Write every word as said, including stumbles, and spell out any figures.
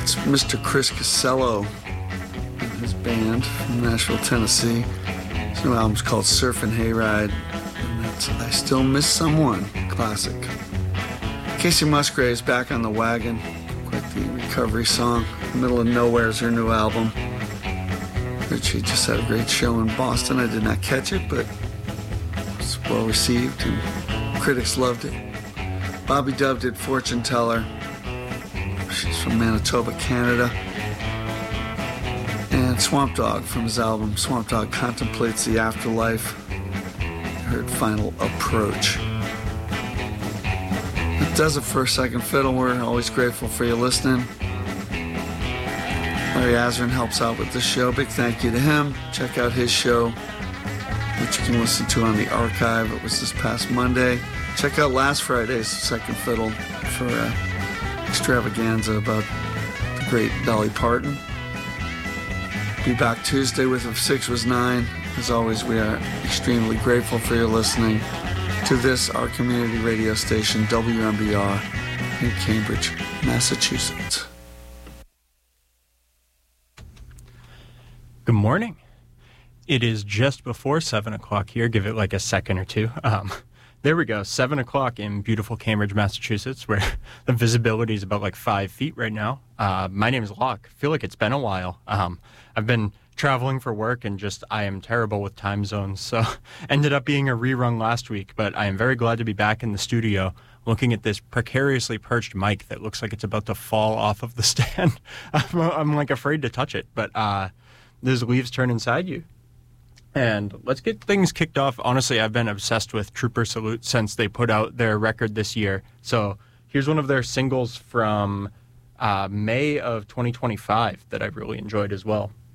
It's Mister Chris Casello and his band from Nashville, Tennessee. His new album's called Surfin' Hayride, and that's I Still Miss Someone, classic. Casey Musgrave's Back on the Wagon, quite the recovery song. Middle of Nowhere is her new album. She just had a great show in Boston. I did not catch it, but it was well received and critics loved it. Bobby Dove did Fortune Teller. She's from Manitoba, Canada. And Swamp Dogg from his album Swamp Dogg Contemplates the Afterlife. I heard Final Approach. That does it for Second Fiddle. We're always grateful for you listening. Larry Azrin helps out with this show. Big thank you to him. Check out his show, which you can listen to on the archive. It was this past Monday. Check out last Friday's Second Fiddle for uh, extravaganza about the great Dolly Parton. Be back Tuesday with If Six Was Nine. As always, we are extremely grateful for your listening to this, our community radio station, W M B R, in Cambridge, Massachusetts. Good morning. It is just before seven o'clock here. Give it like a second or two. Um, there we go. seven o'clock in beautiful Cambridge, Massachusetts, where the visibility is about like five feet right now. Uh, my name is Locke. I feel like it's been a while. Um, I've been traveling for work and just I am terrible with time zones. So ended up being a rerun last week, but I am very glad to be back in the studio looking at this precariously perched mic that looks like it's about to fall off of the stand. I'm, I'm like afraid to touch it, but uh, there's leaves turn inside you. And let's get things kicked off. Honestly, I've been obsessed with Trooper Salute since they put out their record this year. So here's one of their singles from uh, May of twenty twenty-five that I've really enjoyed as well.